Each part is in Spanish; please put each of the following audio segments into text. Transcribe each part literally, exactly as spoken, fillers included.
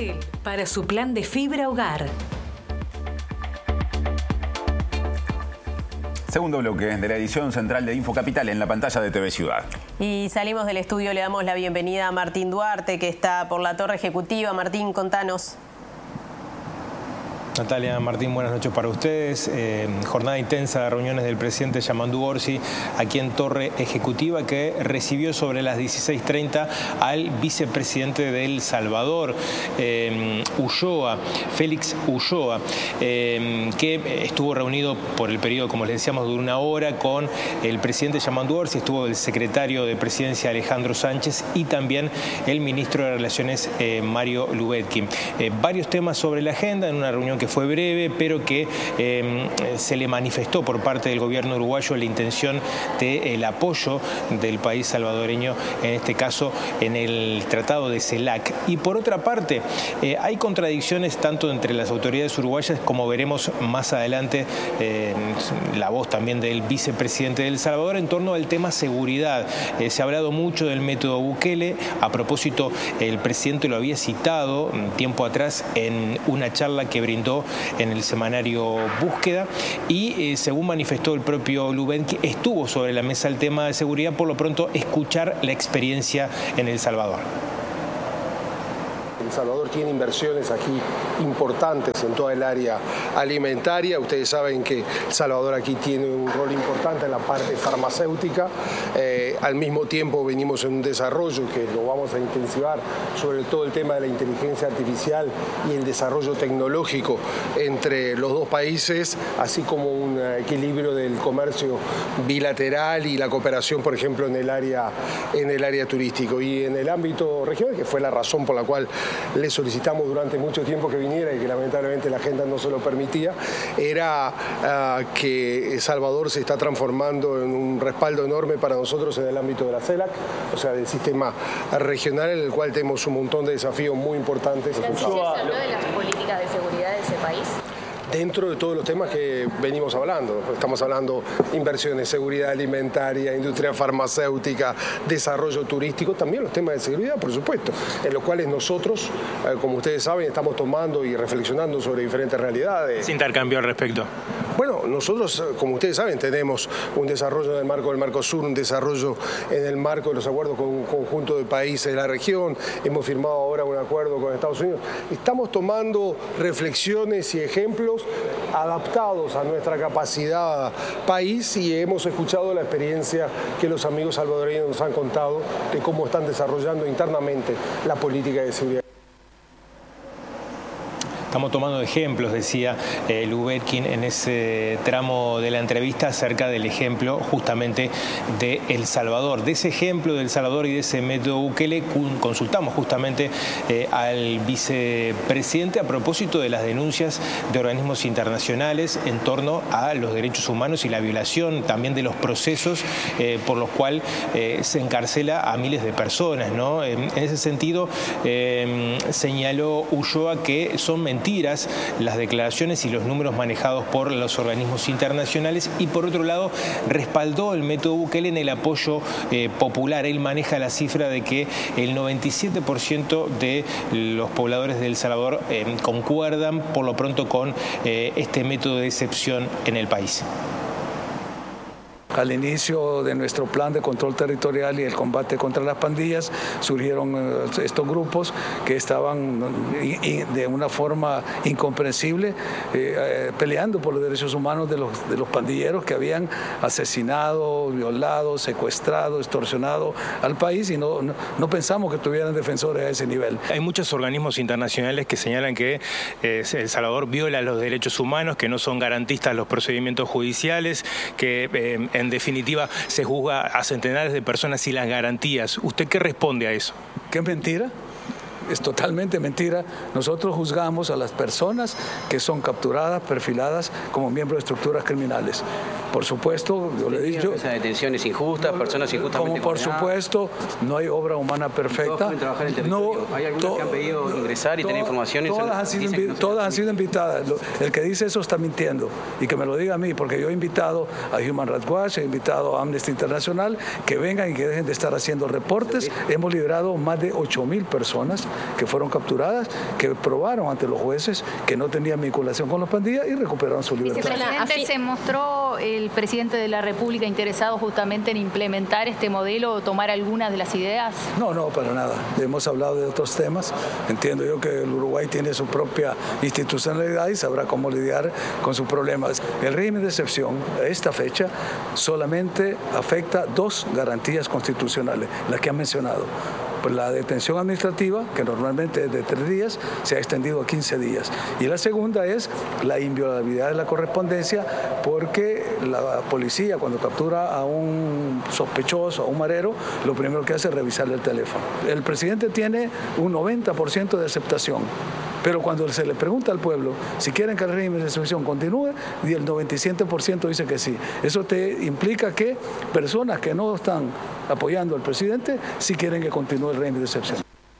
Entel para su plan de fibra hogar. Segundo bloque de la edición central de Infocapital en la pantalla de T V Ciudad. Y salimos del estudio, le damos la bienvenida a Martín Duarte, que está por la torre ejecutiva. Martín, contanos. Natalia, Martín, buenas noches para ustedes. Eh, jornada intensa de reuniones del presidente Yamandu Orsi aquí en Torre Ejecutiva, que recibió sobre las dieciséis treinta al vicepresidente de El Salvador, eh, Ulloa, Félix Ulloa, eh, que estuvo reunido por el periodo, como les decíamos, de una hora con el presidente Yamandu Orsi. Estuvo el secretario de Presidencia Alejandro Sánchez y también el ministro de Relaciones eh, Mario Lubetkin. Eh, varios temas sobre la agenda en una reunión que que fue breve, pero que eh, se le manifestó por parte del gobierno uruguayo la intención del apoyo del país salvadoreño, en este caso en el Tratado de CELAC. Y por otra parte, eh, hay contradicciones tanto entre las autoridades uruguayas, como veremos más adelante, eh, la voz también del vicepresidente de El Salvador, en torno al tema seguridad. Eh, se ha hablado mucho del método Bukele. A propósito, el presidente lo había citado un tiempo atrás en una charla que brindó en el semanario Búsqueda, y eh, según manifestó el propio Lubetkin, estuvo sobre la mesa el tema de seguridad, por lo pronto escuchar la experiencia en El Salvador. El Salvador tiene inversiones aquí importantes en toda el área alimentaria. Ustedes saben que El Salvador aquí tiene un rol importante en la parte farmacéutica. Eh, al mismo tiempo venimos en un desarrollo que lo vamos a intensivar sobre todo el tema de la inteligencia artificial y el desarrollo tecnológico entre los dos países, así como un equilibrio del comercio bilateral y la cooperación, por ejemplo, en el área, en el área turístico. Y en el ámbito regional, que fue la razón por la cual le solicitamos durante mucho tiempo que viniera y que lamentablemente la agenda no se lo permitía, era uh, que El Salvador se está transformando en un respaldo enorme para nosotros en el ámbito de la CELAC, o sea, del sistema regional, en el cual tenemos un montón de desafíos muy importantes. ¿Se habló de las políticas de seguridad de ese país? Dentro de todos los temas que venimos hablando, estamos hablando de inversiones, seguridad alimentaria, industria farmacéutica, desarrollo turístico, también los temas de seguridad, por supuesto, en los cuales nosotros, eh, como ustedes saben, estamos tomando y reflexionando sobre diferentes realidades. ¿Qué intercambio al respecto? Bueno, nosotros, como ustedes saben, tenemos un desarrollo en el marco del Mercosur, un desarrollo en el marco de los acuerdos con un conjunto de países de la región, hemos firmado ahora un acuerdo con Estados Unidos. Estamos tomando reflexiones y ejemplos adaptados a nuestra capacidad país, y hemos escuchado la experiencia que los amigos salvadoreños nos han contado de cómo están desarrollando internamente la política de seguridad. Estamos tomando ejemplos, decía eh, Lubetkin en ese tramo de la entrevista, acerca del ejemplo justamente de El Salvador. De ese ejemplo de El Salvador y de ese método Bukele consultamos justamente eh, al vicepresidente a propósito de las denuncias de organismos internacionales en torno a los derechos humanos y la violación también de los procesos eh, por los cuales eh, se encarcela a miles de personas, ¿no? En, en ese sentido, eh, señaló Ulloa que son mentiras las declaraciones y los números manejados por los organismos internacionales, y por otro lado respaldó el método Bukele en el apoyo eh, popular. Él maneja la cifra de que el noventa y siete por ciento de los pobladores de El Salvador eh, concuerdan por lo pronto con eh, este método de excepción en el país. Al inicio de nuestro plan de control territorial y el combate contra las pandillas, surgieron estos grupos que estaban de una forma incomprensible eh, peleando por los derechos humanos de los, de los pandilleros que habían asesinado, violado, secuestrado, extorsionado al país, y no, no, no pensamos que tuvieran defensores a ese nivel. Hay muchos organismos internacionales que señalan que eh, El Salvador viola los derechos humanos, que no son garantistas los procedimientos judiciales, que eh, en definitiva se juzga a centenares de personas sin las garantías. ¿Usted qué responde a eso? ¿Qué mentira? Es totalmente mentira. Nosotros juzgamos a las personas que son capturadas, perfiladas como miembros de estructuras criminales. Por supuesto, yo le he dicho... Esas detenciones injustas, no, personas injustamente Como por condenadas. Supuesto, no hay obra humana perfecta. Todos pueden trabajar en el territorio. No, ¿hay algunas que han pedido ingresar y to, tener información? Todas, han sido, invi no todas han sido invitadas. El que dice eso está mintiendo. Y que me lo diga a mí, porque yo he invitado a Human Rights Watch, he invitado a Amnesty International, que vengan y que dejen de estar haciendo reportes. Hemos liberado más de ocho mil personas que fueron capturadas, que probaron ante los jueces que no tenían vinculación con las pandillas y recuperaron su libertad. Vicepresidente, ¿se mostró el presidente de la República interesado justamente en implementar este modelo o tomar algunas de las ideas? No, no, para nada. Hemos hablado de otros temas. Entiendo yo que el Uruguay tiene su propia institucionalidad y sabrá cómo lidiar con sus problemas. El régimen de excepción a esta fecha solamente afecta dos garantías constitucionales, las que han mencionado. Pues la detención administrativa, que normalmente es de tres días, se ha extendido a quince días. Y la segunda es la inviolabilidad de la correspondencia, porque la policía, cuando captura a un sospechoso, a un marero, lo primero que hace es revisarle el teléfono. El presidente tiene un noventa por ciento de aceptación. Pero cuando se le pregunta al pueblo si quieren que el régimen de excepción continúe, y el noventa y siete por ciento dice que sí. Eso te implica que personas que no están apoyando al presidente sí quieren que continúe el régimen de excepción.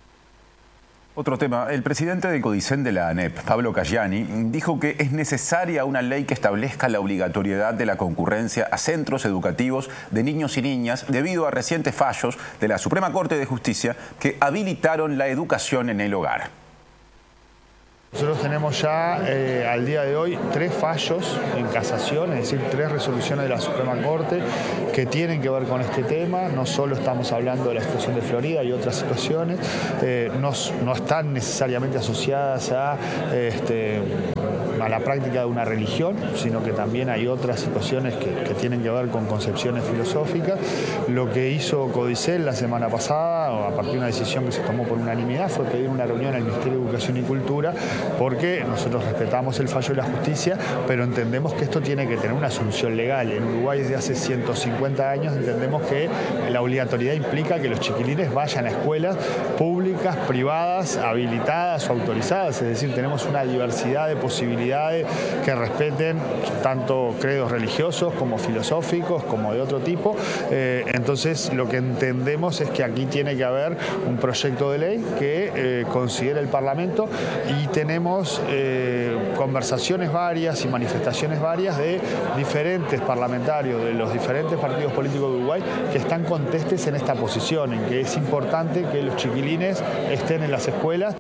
Otro tema. El presidente del CODICEN de la ANEP, Pablo Cayani, dijo que es necesaria una ley que establezca la obligatoriedad de la concurrencia a centros educativos de niños y niñas debido a recientes fallos de la Suprema Corte de Justicia que habilitaron la educación en el hogar. Nosotros tenemos ya eh, al día de hoy tres fallos en casación, es decir, tres resoluciones de la Suprema Corte que tienen que ver con este tema. No solo estamos hablando de la situación de Florida y otras situaciones, eh, no, no están necesariamente asociadas a, este, a la práctica de una religión, sino que también hay otras situaciones que, que tienen que ver con concepciones filosóficas. Lo que hizo CODICEN la semana pasada, a partir de una decisión que se tomó por unanimidad, fue pedir una reunión al Ministerio de Educación y Cultura, porque nosotros respetamos el fallo de la justicia, pero entendemos que esto tiene que tener una solución legal. En Uruguay desde hace ciento cincuenta años entendemos que la obligatoriedad implica que los chiquilines vayan a escuelas públicas, privadas, habilitadas o autorizadas, es decir, tenemos una diversidad de posibilidades que respeten tanto credos religiosos como filosóficos, como de otro tipo. Eh, entonces lo que entendemos es que aquí tiene que haber un proyecto de ley que eh, considere el Parlamento, y tenemos eh, conversaciones varias y manifestaciones varias de diferentes parlamentarios de los diferentes partidos políticos de Uruguay que están contestes en esta posición, en que es importante que los chiquilines estén en las escuelas.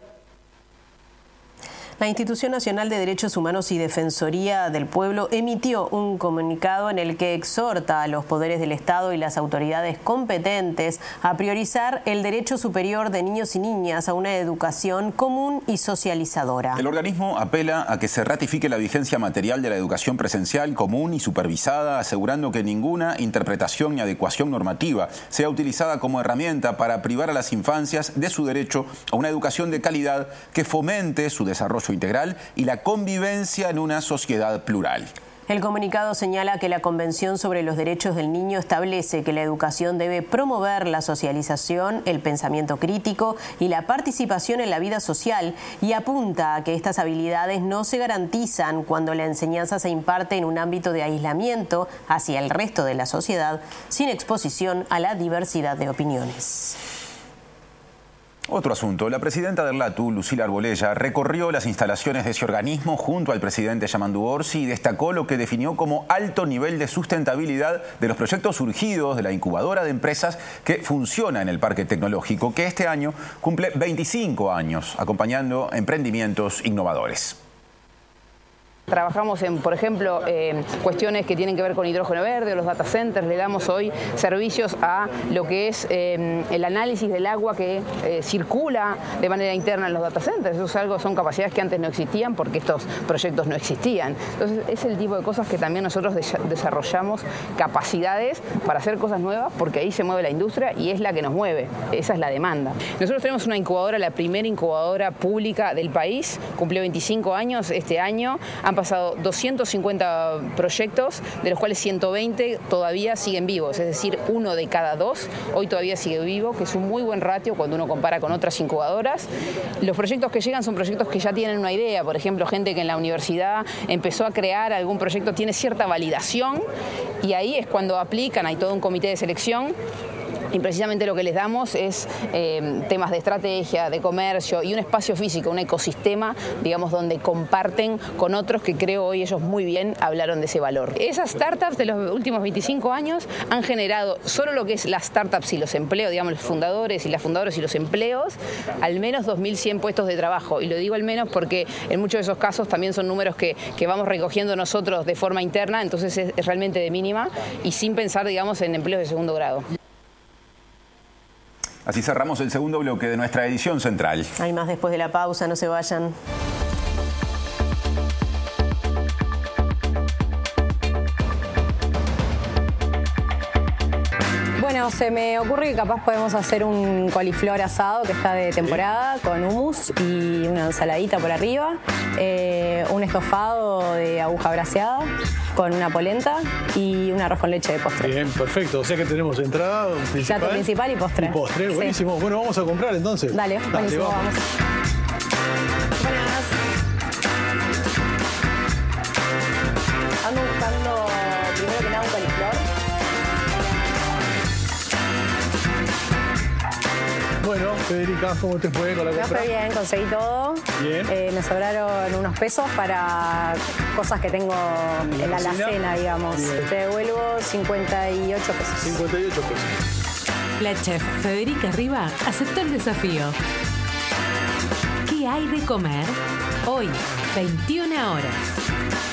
La Institución Nacional de Derechos Humanos y Defensoría del Pueblo emitió un comunicado en el que exhorta a los poderes del Estado y las autoridades competentes a priorizar el derecho superior de niños y niñas a una educación común y socializadora. El organismo apela a que se ratifique la vigencia material de la educación presencial, común y supervisada, asegurando que ninguna interpretación ni adecuación normativa sea utilizada como herramienta para privar a las infancias de su derecho a una educación de calidad que fomente su desarrollo integral y la convivencia en una sociedad plural. El comunicado señala que la Convención sobre los Derechos del Niño establece que la educación debe promover la socialización, el pensamiento crítico y la participación en la vida social, y apunta a que estas habilidades no se garantizan cuando la enseñanza se imparte en un ámbito de aislamiento hacia el resto de la sociedad, sin exposición a la diversidad de opiniones. Otro asunto. La presidenta del LATU, Lucila Arbolella, recorrió las instalaciones de ese organismo junto al presidente Yamandu Orsi y destacó lo que definió como alto nivel de sustentabilidad de los proyectos surgidos de la incubadora de empresas que funciona en el Parque Tecnológico, que este año cumple veinticinco años acompañando emprendimientos innovadores. Trabajamos en, por ejemplo, eh, cuestiones que tienen que ver con hidrógeno verde, los data centers. Le damos hoy servicios a lo que es eh, el análisis del agua que eh, circula de manera interna en los data centers. Eso es algo, son capacidades que antes no existían porque estos proyectos no existían. Entonces es el tipo de cosas que también nosotros de desarrollamos capacidades para hacer cosas nuevas, porque ahí se mueve la industria y es la que nos mueve. Esa es la demanda. Nosotros tenemos una incubadora, la primera incubadora pública del país, cumplió veinticinco años este año. Han pasado doscientos cincuenta proyectos, de los cuales ciento veinte todavía siguen vivos, es decir, uno de cada dos hoy todavía sigue vivo, que es un muy buen ratio cuando uno compara con otras incubadoras. Los proyectos que llegan son proyectos que ya tienen una idea, por ejemplo, gente que en la universidad empezó a crear algún proyecto, tiene cierta validación, y ahí es cuando aplican, hay todo un comité de selección Y precisamente lo que les damos es eh, temas de estrategia, de comercio y un espacio físico, un ecosistema, digamos, donde comparten con otros que creo hoy ellos muy bien hablaron de ese valor. Esas startups de los últimos veinticinco años han generado solo lo que es las startups y los empleos, digamos, los fundadores y las fundadoras y los empleos, al menos dos mil cien puestos de trabajo. Y lo digo al menos porque en muchos de esos casos también son números que, que vamos recogiendo nosotros de forma interna, entonces es, es realmente de mínima y sin pensar, digamos, en empleos de segundo grado. Así cerramos el segundo bloque de nuestra edición central. Hay más después de la pausa, no se vayan. Bueno, se me ocurre que capaz podemos hacer un coliflor asado que está de temporada, con hummus y una ensaladita por arriba, eh, un estofado de aguja braseada con una polenta y un arroz con leche de postre. Bien, perfecto. O sea que tenemos entrada principal. Plato principal y postre. Y postre, Sí. buenísimo. Bueno, vamos a comprar entonces. Dale, Dale, buenísimo, vamos. vamos. Buenas. Ando buscando primero que nada un coliflor. Bueno, Federica, ¿cómo te fue con la Me compra? fue bien, conseguí todo. Bien. Eh, me sobraron unos pesos para cosas que tengo en la cocina? alacena, digamos. Bien. Te devuelvo cincuenta y ocho pesos. cincuenta y ocho pesos. La chef Federica Riva aceptó el desafío. ¿Qué hay de comer? Hoy, veintiuna horas.